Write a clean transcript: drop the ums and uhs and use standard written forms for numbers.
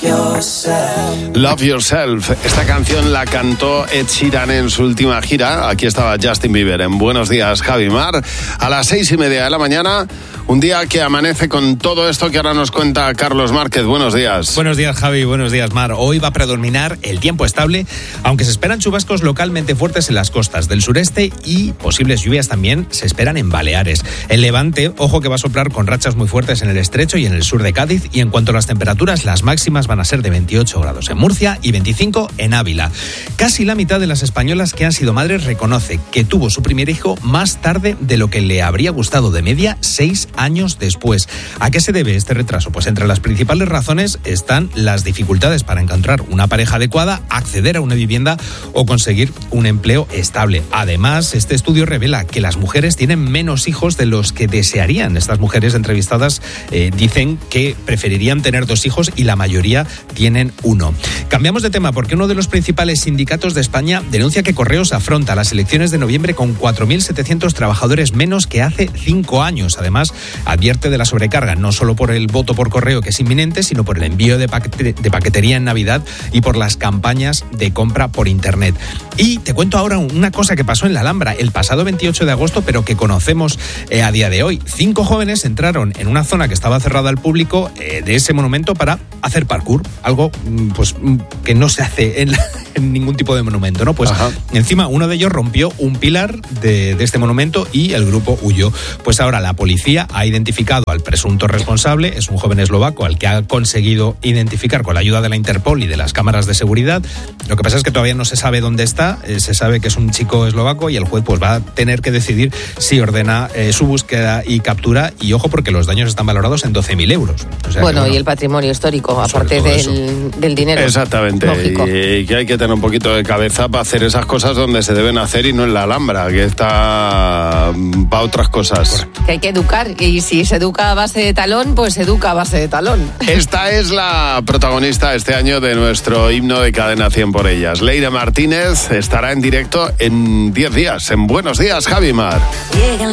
Love Yourself. Esta canción la cantó Ed Sheeran en su última gira. Aquí estaba Justin Bieber en Buenos Días, Javi Mar. A las 6:30 de la mañana, un día que amanece con todo esto que ahora nos cuenta Carlos Márquez. Buenos días. Buenos días, Javi. Buenos días, Mar. Hoy va a predominar el tiempo estable, aunque se esperan chubascos localmente fuertes en las costas del sureste y posibles lluvias también se esperan en Baleares. El levante, ojo que va a soplar con rachas muy fuertes en el estrecho y en el sur de Cádiz. Y en cuanto a las temperaturas, las máximas van a ser de 28 grados en Murcia y 25 en Ávila. Casi la mitad de las españolas que han sido madres reconoce que tuvo su primer hijo más tarde de lo que le habría gustado, de media 6 años después. ¿A qué se debe este retraso? Pues entre las principales razones están las dificultades para encontrar una pareja adecuada, acceder a una vivienda o conseguir un empleo estable. Además, este estudio revela que las mujeres tienen menos hijos de los que desearían. Estas mujeres entrevistadas dicen que preferirían tener 2 hijos y la mayoría tienen 1. Cambiamos de tema porque uno de los principales sindicatos de España denuncia que Correos afronta las elecciones de noviembre con 4.700 trabajadores menos que hace 5 años. Además, advierte de la sobrecarga, no solo por el voto por correo que es inminente, sino por el envío de paquetería en Navidad y por las campañas de compra por Internet. Y te cuento ahora una cosa que pasó en la Alhambra el pasado 28 de agosto, pero que conocemos a día de hoy. 5 jóvenes entraron en una zona que estaba cerrada al público de ese monumento para hacer parkour, algo pues que no se hace en ningún tipo de monumento, ¿no? Pues encima uno de ellos rompió un pilar de este monumento y el grupo huyó. Pues ahora la policía ha identificado al presunto responsable, es un joven eslovaco al que ha conseguido identificar con la ayuda de la Interpol y de las cámaras de seguridad. Lo que pasa es que todavía no se sabe dónde está, se sabe que es un chico eslovaco y el juez pues va a tener que decidir si ordena su búsqueda y captura, y ojo porque los daños están valorados en 12.000 euros. O sea, bueno, y el patrimonio histórico, aparte del dinero. Exactamente, lógico. Y que hay que tener un poquito de cabeza para hacer esas cosas donde se deben hacer y no en la Alhambra, que está para otras cosas. Que hay que educar, y si se educa a base de talón, pues se educa a base de talón. Esta es la protagonista este año de nuestro himno de Cadena 100 por ellas. Leire Martínez estará en directo en 10 días, en Buenos Días, Javi Mar.